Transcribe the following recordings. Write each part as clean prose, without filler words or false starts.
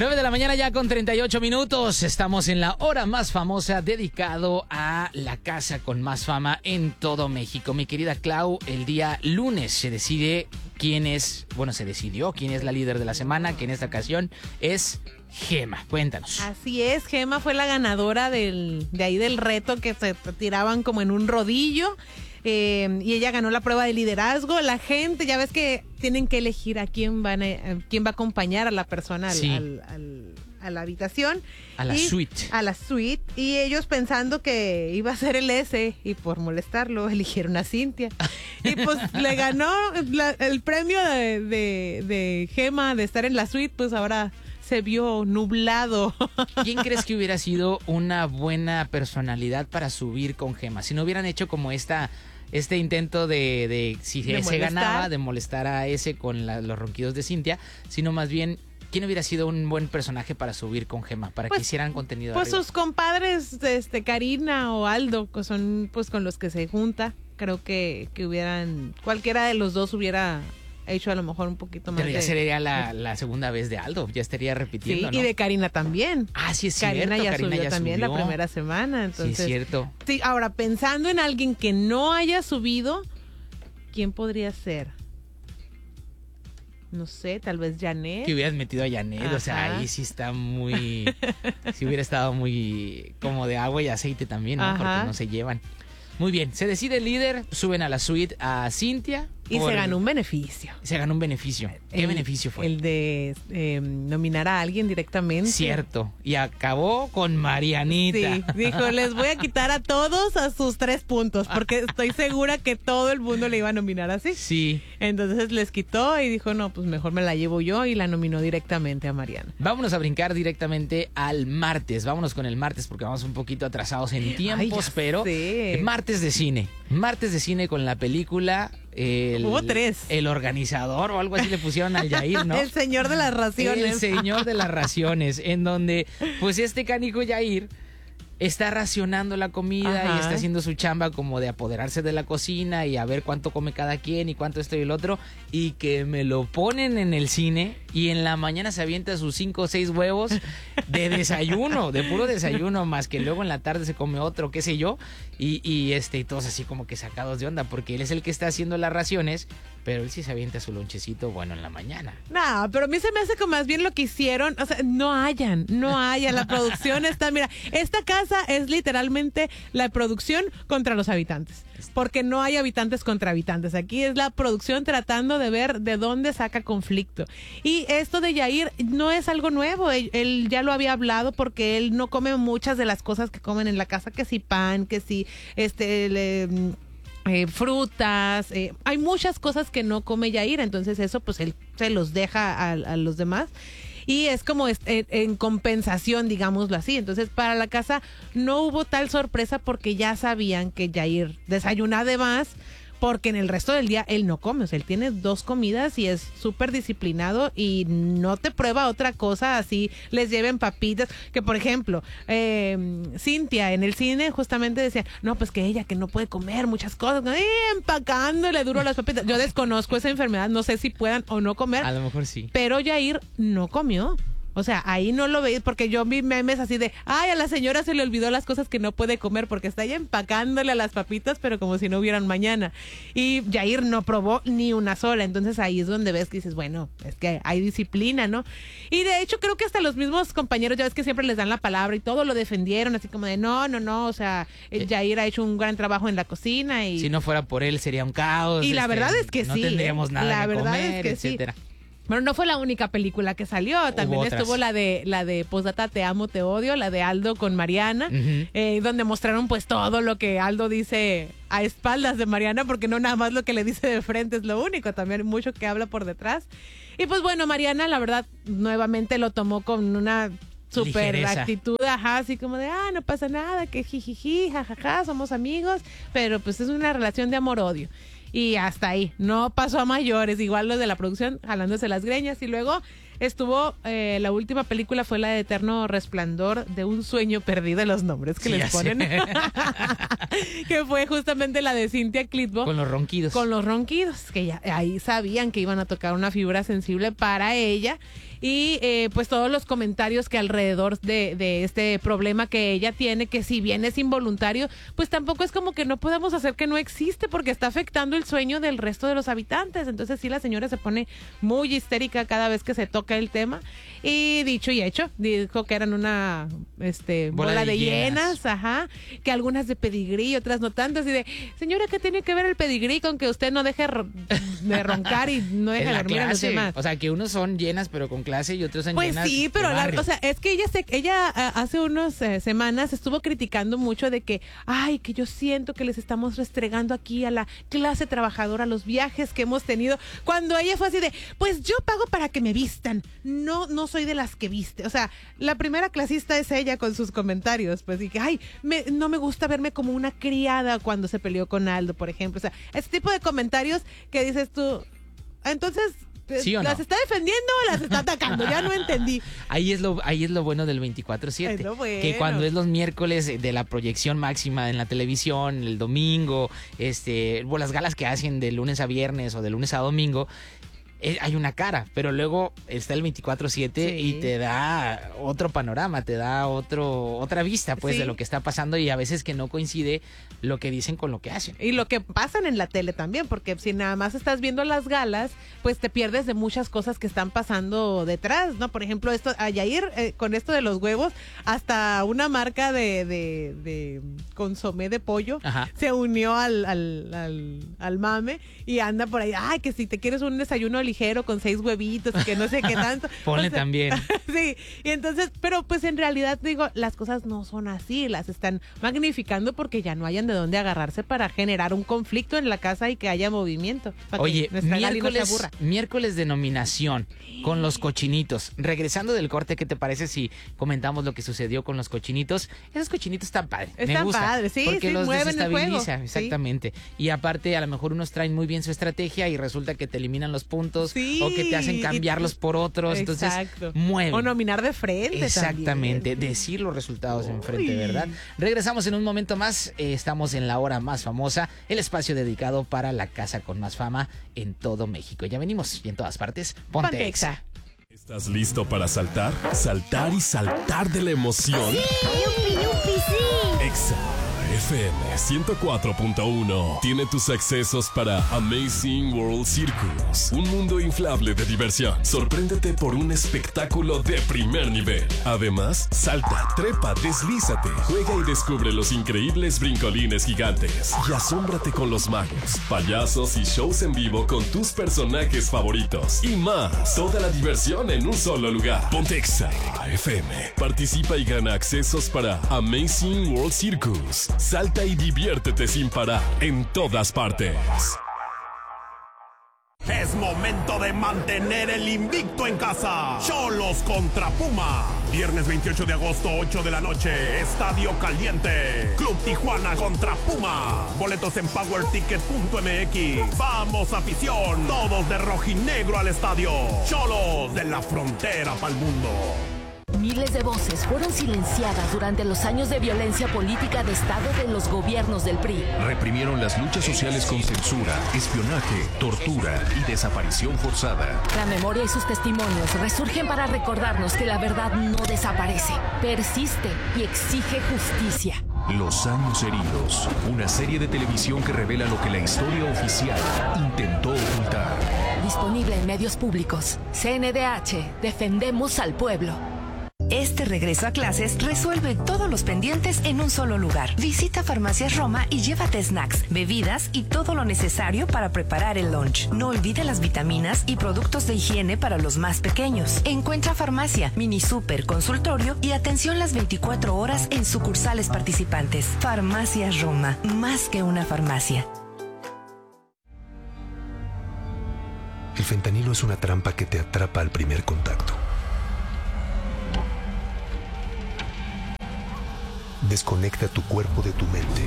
9 de la mañana ya con 38 minutos. Estamos en la hora más famosa dedicado a la casa con más fama en todo México. Mi querida Clau, el día lunes se decidió quién es la líder de la semana, que en esta ocasión es Gema. Cuéntanos. Así es, Gema fue la ganadora de ahí del reto que se tiraban como en un rodillo. Y ella ganó la prueba de liderazgo. La gente, ya ves que tienen que elegir a quién va a acompañar a la persona a la habitación. A la suite. A la suite. Y ellos pensando que iba a ser el S, y por molestarlo eligieron a Cintia. Y pues le ganó el premio de Gema de estar en la suite, pues ahora se vio nublado. ¿Quién crees que hubiera sido una buena personalidad para subir con Gema? Si no hubieran hecho como este intento de si se ganaba, de molestar a ese con los ronquidos de Cintia, sino más bien, ¿quién hubiera sido un buen personaje para subir con Gema? Para que hicieran contenido Pues arriba. sus compadres, Karina o Aldo, que son pues con los que se junta. Creo que hubieran, cualquiera de los dos hubiera hecho a lo mejor un poquito más. Pero ya sería la segunda vez de Aldo, ya estaría repitiendo, sí, ¿no? y de Karina también. Ah, sí es cierto. Karina ya subió también la primera semana, entonces. Sí, es cierto. Sí, ahora pensando en alguien que no haya subido, ¿quién podría ser? No sé, tal vez Janet. Que hubieras metido a Janet, Ajá. O sea, ahí sí está muy... sí hubiera estado muy como de agua y aceite también, ¿no? Ajá. Porque no se llevan. Muy bien, se decide el líder, suben a la suite a Cintia. Y se ganó un beneficio. Se ganó un beneficio. ¿Qué beneficio fue? El de nominar a alguien directamente. Cierto. Y acabó con Marianita. Sí, dijo, les voy a quitar a todos a sus 3 puntos, porque estoy segura que todo el mundo le iba a nominar así. Sí. Entonces les quitó y dijo, no, pues mejor me la llevo yo, y la nominó directamente a Mariana. Vámonos a brincar directamente al martes. Vámonos con el martes porque vamos un poquito atrasados en tiempos, pero martes de cine. Martes de cine con la película... Hubo 3. El organizador o algo así le pusieron al Yair, ¿no? El señor de las raciones. El señor de las raciones, en donde pues este canijo Yair está racionando la comida. Ajá. Y está haciendo su chamba como de apoderarse de la cocina y a ver cuánto come cada quien y cuánto esto y el otro, y que me lo ponen en el cine y en la mañana se avienta sus 5 o 6 huevos de desayuno, de puro desayuno, más que luego en la tarde se come otro, qué sé yo, y todos así como que sacados de onda, porque él es el que está haciendo las raciones, pero él sí se avienta su lonchecito bueno en la mañana. No, pero a mí se me hace como más bien lo que hicieron, o sea, no hayan, la producción está, mira, esta casa es literalmente la producción contra los habitantes, porque no hay habitantes contra habitantes, aquí es la producción tratando de ver de dónde saca conflicto. Y esto de Yair no es algo nuevo, él ya lo había hablado, porque él no come muchas de las cosas que comen en la casa, que si pan, que si frutas, hay muchas cosas que no come Yair, entonces eso pues él se los deja a los demás. Y es como en compensación, digámoslo así. Entonces, para la casa no hubo tal sorpresa, porque ya sabían que Yair desayuna de más, porque en el resto del día él no come. O sea, él tiene 2 comidas y es súper disciplinado y no te prueba otra cosa, así les lleven papitas. Que, por ejemplo, Cintia en el cine justamente decía, no, pues que ella que no puede comer muchas cosas, empacándole duro las papitas. Yo desconozco esa enfermedad, no sé si puedan o no comer. A lo mejor sí. Pero Yair no comió. O sea, ahí no lo veis, porque yo vi memes así de, ay, a la señora se le olvidó las cosas que no puede comer, porque está ya empacándole a las papitas, pero como si no hubieran mañana. Y Yair no probó ni una sola, entonces ahí es donde ves que dices, bueno, es que hay disciplina, ¿no? Y de hecho creo que hasta los mismos compañeros, ya ves que siempre les dan la palabra y todo lo defendieron, así como de, no, o sea, Yair ha hecho un gran trabajo en la cocina y... Si no fuera por él sería un caos. Y la verdad es que no sí. No tendríamos nada la que verdad comer, es que etcétera. Sí. Bueno, no fue la única película que salió, también estuvo la de Postdata Te Amo, Te Odio, la de Aldo con Mariana, donde mostraron pues todo lo que Aldo dice a espaldas de Mariana, porque no nada más lo que le dice de frente es lo único, también mucho que habla por detrás. Y pues bueno, Mariana la verdad nuevamente lo tomó con una súper actitud, así como de, no pasa nada, que jijiji, jajaja, somos amigos, pero pues es una relación de amor-odio. Y hasta ahí, no pasó a mayores, igual los de la producción jalándose las greñas. Y luego estuvo, la última película fue la de Eterno Resplandor de un sueño perdido, los nombres que les ponen. Que fue justamente la de Cynthia Clitbo. Con los ronquidos. Con los ronquidos, que ya ahí sabían que iban a tocar una fibra sensible para ella. Y pues todos los comentarios que alrededor de este problema que ella tiene, que si bien es involuntario, pues tampoco es como que no podamos hacer que no existe, porque está afectando el sueño del resto de los habitantes. Entonces sí, la señora se pone muy histérica cada vez que se toca el tema. Y dicho y hecho, dijo que eran una bola de hienas, ajá, que algunas de pedigrí y otras no tanto. Así de, señora, ¿qué tiene que ver el pedigrí con que usted no deje de roncar y no deje dormir a los demás? O sea, que unos son llenas pero con clase y otros son pues llenas. Pues sí, pero o sea, es que ella hace unas semanas estuvo criticando mucho de que, ay, que yo siento que les estamos restregando aquí a la clase trabajadora los viajes que hemos tenido, cuando ella fue así de, pues yo pago para que me vistan, no soy de las que viste. O sea, la primera clasista es ella con sus comentarios, pues, y que, ay, no me gusta verme como una criada cuando se peleó con Aldo, por ejemplo. O sea, ese tipo de comentarios que dices tú, entonces, ¿sí o no? ¿las está defendiendo o las está atacando? Ya no entendí. Ahí es lo bueno del 24/7. Es lo bueno. Que cuando es los miércoles de la proyección máxima en la televisión, el domingo, las galas que hacen de lunes a viernes o de lunes a domingo, hay una cara, pero luego está el 24/7 sí. Y te da otro panorama, te da otra vista pues sí. de lo que está pasando, y a veces que no coincide lo que dicen con lo que hacen. Y lo que pasan en la tele también, porque si nada más estás viendo las galas, pues te pierdes de muchas cosas que están pasando detrás, ¿no? Por ejemplo, a Yair, con esto de los huevos, hasta una marca de consomé de pollo, ajá, se unió al mame y anda por ahí, ay, que si te quieres un desayuno ligero con 6 huevitos, que no sé qué tanto. Ponle también. Sí, y entonces, pero pues en realidad, digo, las cosas no son así, las están magnificando porque ya no hayan de dónde agarrarse para generar un conflicto en la casa y que haya movimiento. Oye, miércoles de nominación con los cochinitos. Regresando del corte, ¿qué te parece si comentamos lo que sucedió con los cochinitos? Esos cochinitos están padres. Me gusta. Padres, sí, porque sí, los mueven desestabiliza, el juego. exactamente. Sí. Y aparte, a lo mejor unos traen muy bien su estrategia y resulta que te eliminan los puntos, sí, o que te hacen cambiarlos por otros. Exacto. Entonces, mueven. O nominar de frente. Exactamente, también. Decir los resultados enfrente, ¿verdad? Regresamos en un momento más. Estamos en la hora más famosa, el espacio dedicado para la casa con más fama en todo México. Ya venimos y en todas partes. Ponte Exa. ¿Estás listo para saltar? Saltar y saltar de la emoción. ¡Sí! ¡Yupi, yupi, sí! Exa FM 104.1 tiene tus accesos para Amazing World Circus, un mundo inflable de diversión. Sorpréndete por un espectáculo de primer nivel. Además, salta, trepa, deslízate, juega y descubre los increíbles brincolines gigantes. Y asómbrate con los magos, payasos y shows en vivo con tus personajes favoritos. Y más, toda la diversión en un solo lugar. Ponte Exa FM. Participa y gana accesos para Amazing World Circus. Salta y diviértete sin parar en todas partes. Es momento de mantener el invicto en casa. Xolos contra Puma. Viernes 28 de agosto, 8 de la noche. Estadio Caliente. Club Tijuana contra Puma. Boletos en powerticket.mx. Vamos, afición. Todos de rojinegro al estadio. Xolos de la frontera pa'l mundo. Miles de voces fueron silenciadas durante los años de violencia política de Estado de los gobiernos del PRI. Reprimieron las luchas sociales con censura, espionaje, tortura y desaparición forzada. La memoria y sus testimonios resurgen para recordarnos que la verdad no desaparece, persiste y exige justicia. Los años heridos, una serie de televisión que revela lo que la historia oficial intentó ocultar. Disponible en medios públicos. CNDH, defendemos al pueblo. Este regreso a clases resuelve todos los pendientes en un solo lugar. Visita Farmacias Roma y llévate snacks, bebidas y todo lo necesario para preparar el lunch. No olvide las vitaminas y productos de higiene para los más pequeños. Encuentra farmacia, mini super, consultorio y atención las 24 horas en sucursales participantes. Farmacias Roma, más que una farmacia. El fentanilo es una trampa que te atrapa al primer contacto. Desconecta tu cuerpo de tu mente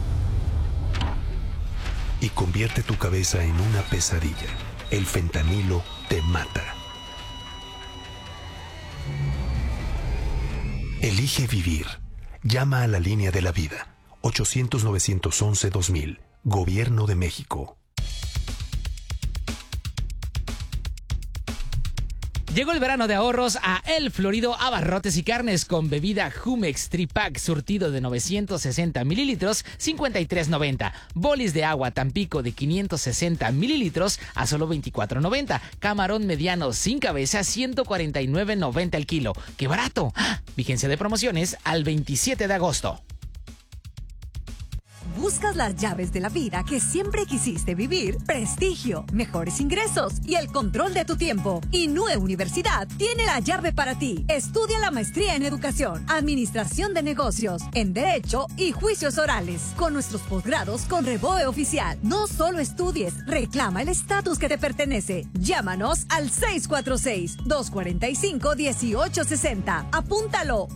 y convierte tu cabeza en una pesadilla. El fentanilo te mata. Elige vivir. Llama a la línea de la vida. 800-911-2000. Gobierno de México. Llegó el verano de ahorros a El Florido Abarrotes y Carnes con bebida Jumex Tripack surtido de 960 mililitros, 53.90. Bolis de agua Tampico de 560 mililitros a solo 24.90. Camarón mediano sin cabeza, 149.90 el kilo. ¡Qué barato! ¡Ah! Vigencia de promociones al 27 de agosto. ¿Buscas las llaves de la vida que siempre quisiste vivir? Prestigio, mejores ingresos y el control de tu tiempo. Inúe Universidad tiene la llave para ti. Estudia la maestría en Educación, Administración de Negocios, en Derecho y Juicios Orales. Con nuestros posgrados con Reboe Oficial. No solo estudies, reclama el estatus que te pertenece. Llámanos al 646-245-1860. Apúntalo,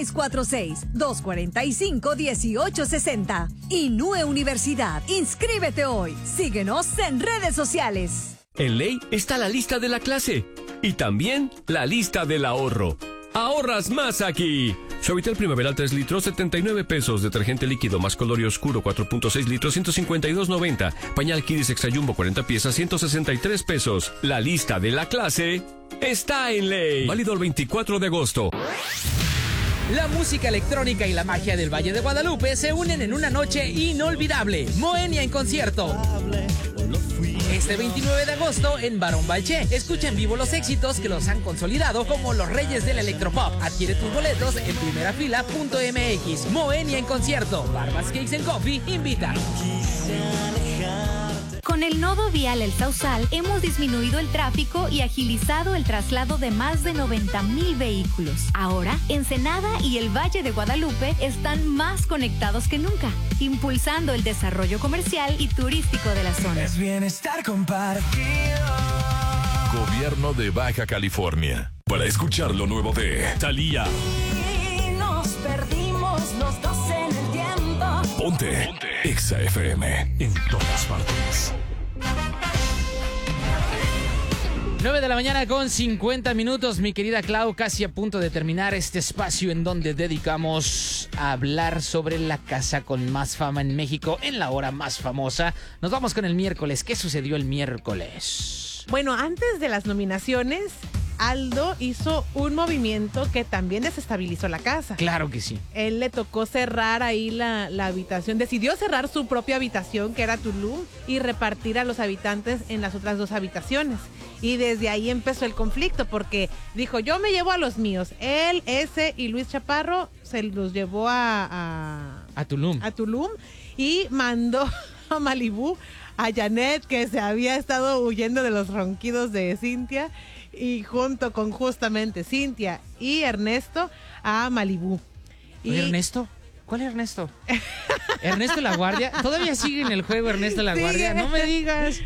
646-245-1860. Inúe Universidad. Inscríbete hoy. Síguenos en redes sociales. En Ley está la lista de la clase y también la lista del ahorro. ¡Ahorras más aquí! Suavitel Primaveral 3 litros, 79 pesos. Detergente líquido más color y oscuro 4.6 litros, 152.90. Pañal Kidis Extra Jumbo 40 piezas, 163 pesos. La lista de la clase está en Ley. Válido el 24 de agosto. La música electrónica y la magia del Valle de Guadalupe se unen en una noche inolvidable. Moenia en concierto. Este 29 de agosto en Barón Balché. Escucha en vivo los éxitos que los han consolidado como los reyes del electropop. Adquiere tus boletos en primerafila.mx. Moenia en concierto. Barbas Cakes and Coffee invita. Con el nodo vial El Sausal hemos disminuido el tráfico y agilizado el traslado de más de 90,000 vehículos. Ahora, Ensenada y el Valle de Guadalupe están más conectados que nunca, impulsando el desarrollo comercial y turístico de la zona. Es bienestar compartido. Gobierno de Baja California. Para escuchar lo nuevo de Thalía. Y nos perdimos los dos en el tiempo. Ponte. Exa FM. En todas partes. 9 de la mañana con 50 minutos, mi querida Clau, casi a punto de terminar este espacio en donde dedicamos a hablar sobre la casa con más fama en México en la hora más famosa. Nos vamos con el miércoles. ¿Qué sucedió el miércoles? Bueno, antes de las nominaciones, Aldo hizo un movimiento que también desestabilizó la casa. Claro que sí. Él le tocó cerrar ahí la habitación. Decidió cerrar su propia habitación, que era Tulum, y repartir a los habitantes en las otras dos habitaciones. Y desde ahí empezó el conflicto, porque dijo, yo me llevo a los míos. Él, ese y Luis Chaparro se los llevó a Tulum. A Tulum y mandó a Malibú a Janet, que se había estado huyendo de los ronquidos de Cintia, y junto con justamente Cintia y Ernesto a Malibú. ¿Y Ernesto? ¿Cuál es Ernesto? ¿Ernesto La Guardia? ¿Todavía sigue en el juego Ernesto La Guardia? No me digas.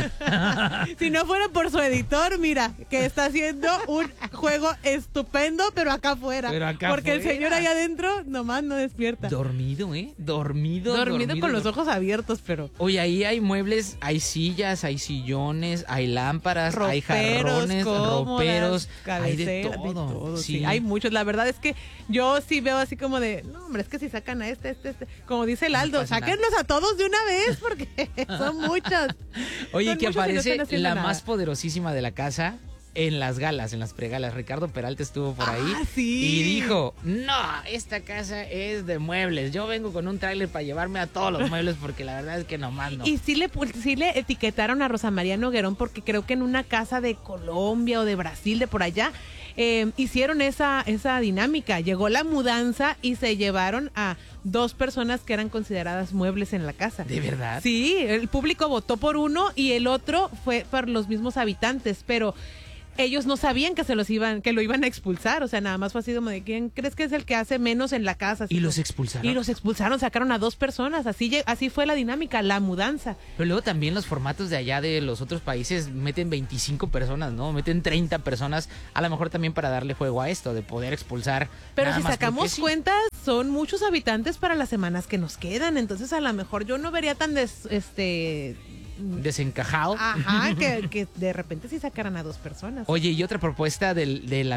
Si no fuera por su editor, mira, que está haciendo un juego estupendo, pero acá afuera. Porque el señor allá adentro nomás no despierta. Dormido, ¿eh? Dormido con los ojos abiertos, pero... Oye, ahí hay muebles, hay sillas, hay sillones, hay lámparas, hay jarrones, roperos, hay de todo. Sí, hay muchos. La verdad es que yo sí veo así como de, no, hombre, es que si sacan a este. Como dice el Aldo, sáquenlos a todos de una vez porque son muchos. Oye, son que muchos aparece no la nada. más poderosísima de la casa en las galas, en las pregalas. Ricardo Peralta estuvo por ahí y dijo, no, esta casa es de muebles. Yo vengo con un tráiler para llevarme a todos los muebles porque la verdad es que nomás no. Y sí le etiquetaron a Rosa María Noguerón porque creo que en una casa de Colombia o de Brasil, de por allá, hicieron esa dinámica. Llegó la mudanza y se llevaron a 2 personas que eran consideradas muebles en la casa. ¿De verdad? Sí, el público votó por uno y el otro fue por los mismos habitantes, pero ellos no sabían que lo iban a expulsar. O sea, nada más fue así como de, ¿quién crees que es el que hace menos en la casa? Así ¿Y los expulsaron? Y los expulsaron, sacaron a 2 personas. Así fue la dinámica, la mudanza. Pero luego también los formatos de allá de los otros países meten 25 personas, ¿no? Meten 30 personas, a lo mejor también para darle juego a esto, de poder expulsar. Pero si sacamos cuentas, son muchos habitantes para las semanas que nos quedan. Entonces, a lo mejor yo no vería tan desencajado. Ajá, que de repente sí sacaran a 2 personas. Oye, y otra propuesta de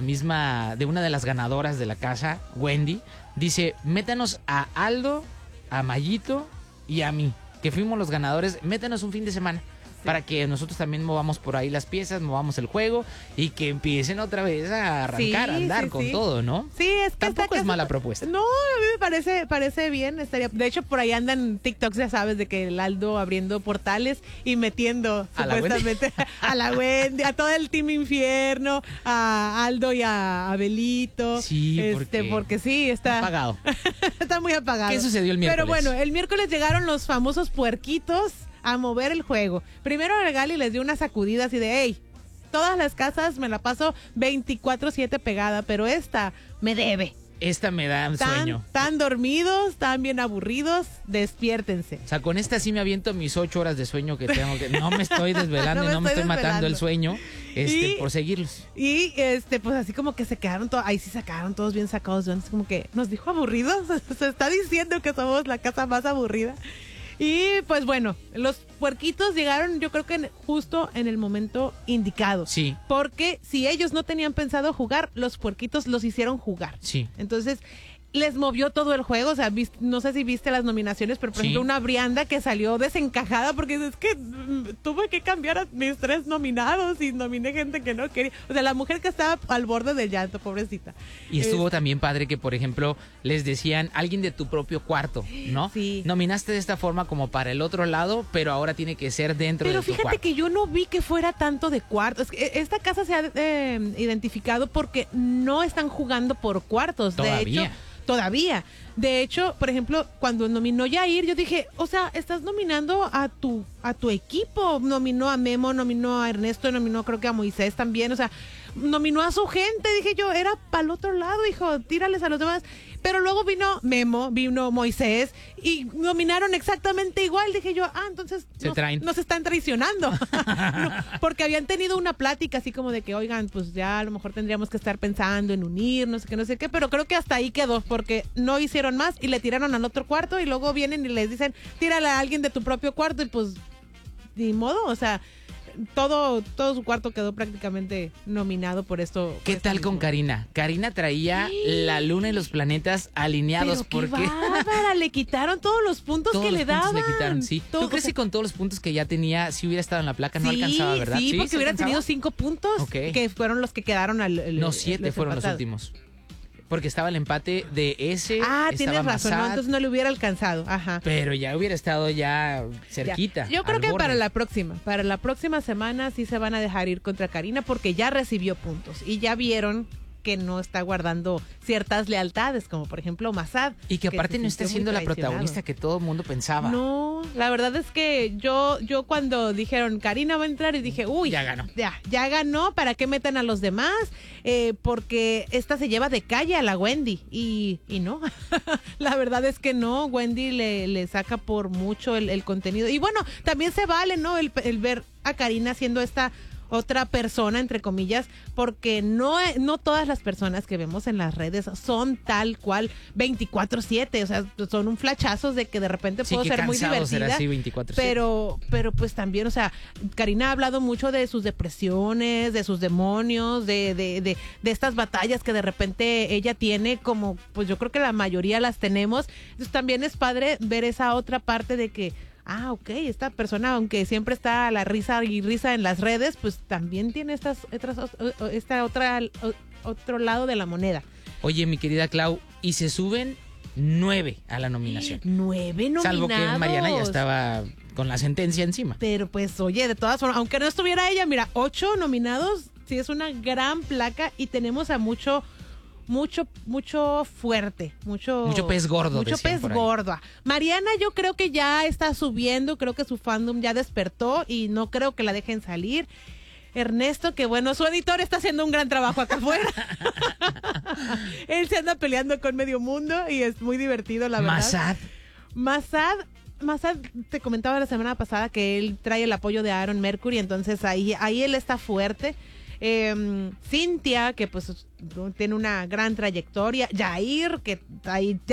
una de las ganadoras de la casa, Wendy, dice, métanos a Aldo, a Mayito y a mí, que fuimos los ganadores, métanos un fin de semana. Para que nosotros también movamos por ahí las piezas, movamos el juego y que empiecen otra vez a arrancar, a andar con todo, ¿no? Sí, es que tampoco es mala propuesta. No, a mí me parece bien. De hecho, por ahí andan TikToks, ya sabes, de que el Aldo abriendo portales y metiendo supuestamente a la Wendy, a todo el Team Infierno, a Aldo y a Abelito. Sí, porque sí, está apagado. Está muy apagado. ¿Qué sucedió el miércoles? Pero bueno, el miércoles llegaron los famosos puerquitos a mover el juego. Primero el Gali les dio una sacudida así de, hey, todas las casas me la paso 24/7 pegada, pero esta me debe. Esta me da sueño. Tan dormidos, tan bien aburridos, despiértense. O sea, con esta sí me aviento mis 8 horas de sueño que tengo, que no me estoy desvelando y no me estoy matando el sueño por seguirlos. Y pues así como que se quedaron ahí sí sacaron todos bien sacados de onda, como que nos dijo aburridos, se está diciendo que somos la casa más aburrida. Y pues bueno, los puerquitos llegaron yo creo que justo en el momento indicado. Sí. Porque si ellos no tenían pensado jugar, los puerquitos los hicieron jugar. Sí. Entonces les movió todo el juego, o sea, no sé si viste las nominaciones, pero por ejemplo una Brianda que salió desencajada porque es que tuve que cambiar a mis 3 nominados y nominé gente que no quería, o sea, la mujer que estaba al borde del llanto, pobrecita. Y estuvo también padre que, por ejemplo, les decían, alguien de tu propio cuarto, ¿no? Sí. Nominaste de esta forma como para el otro lado, pero ahora tiene que ser dentro de tu cuarto. Pero fíjate que yo no vi que fuera tanto de cuarto. Es que esta casa se ha identificado porque no están jugando por cuartos. Todavía. De hecho, por ejemplo, cuando nominó Yair, yo dije, o sea, estás nominando a tu equipo. Nominó a Memo, nominó a Ernesto, nominó creo que a Moisés también. O sea, nominó a su gente. Dije yo, era para el otro lado, hijo, tírales a los demás. Pero luego vino Memo, vino Moisés y nominaron exactamente igual. Dije yo, entonces nos están traicionando. No, porque habían tenido una plática así como de que, oigan, pues ya a lo mejor tendríamos que estar pensando en unirnos, que no sé qué, pero creo que hasta ahí quedó porque no hicieron más y le tiraron al otro cuarto y luego vienen y les dicen, tírale a alguien de tu propio cuarto y pues ni modo, o sea, todo su cuarto quedó prácticamente nominado por esto. ¿Qué tal con Karina? Karina traía la luna y los planetas alineados. Pero qué bárbara, le quitaron todos los puntos que le daban. Le quitaron, sí. ¿Tú crees que con todos los puntos que ya tenía, si hubiera estado en la placa, no alcanzaba, verdad? Sí, porque hubiera tenido 5 puntos, que fueron los que quedaron no, 7 fueron los últimos. Porque estaba el empate de ese. Tienes razón, ¿no? Entonces no le hubiera alcanzado. Ajá. Pero ya hubiera estado ya cerquita. Yo creo que para la próxima semana sí se van a dejar ir contra Karina porque ya recibió puntos y ya vieron que no está guardando ciertas lealtades, como por ejemplo Mazad. Y que aparte no está siendo la protagonista que todo el mundo pensaba. No, la verdad es que yo cuando dijeron Karina va a entrar y dije, uy, ya ganó. Ya ganó, ¿para qué metan a los demás? Porque esta se lleva de calle a la Wendy y no, la verdad es que no, Wendy le saca por mucho el contenido. Y bueno, también se vale, ¿no? El ver a Karina haciendo esta otra persona, entre comillas, porque no todas las personas que vemos en las redes son tal cual 24/7, o sea, son un flachazo de que de repente puedo ser muy divertida, así 24/7. pero pues también, o sea, Karina ha hablado mucho de sus depresiones, de sus demonios, de estas batallas que de repente ella tiene, como pues yo creo que la mayoría las tenemos. Entonces también es padre ver esa otra parte de que ok, esta persona, aunque siempre está a la risa y risa en las redes, pues también tiene otro lado de la moneda. Oye, mi querida Clau, y se suben 9 a la nominación. 9 nominados. Salvo que Mariana ya estaba con la sentencia encima. Pero pues, oye, de todas formas, aunque no estuviera ella, mira, 8 nominados, sí es una gran placa y tenemos a mucho fuerte, mucho pez gordo. Mucho pez gordo. Mariana yo creo que ya está subiendo, creo que su fandom ya despertó y no creo que la dejen salir. Ernesto, que bueno, su editor está haciendo un gran trabajo acá afuera. Él se anda peleando con medio mundo y es muy divertido, la verdad. Mazad, te comentaba la semana pasada que él trae el apoyo de Aaron Mercury, entonces ahí él está fuerte. Cintia, que pues tiene una gran trayectoria. Yair, que ahí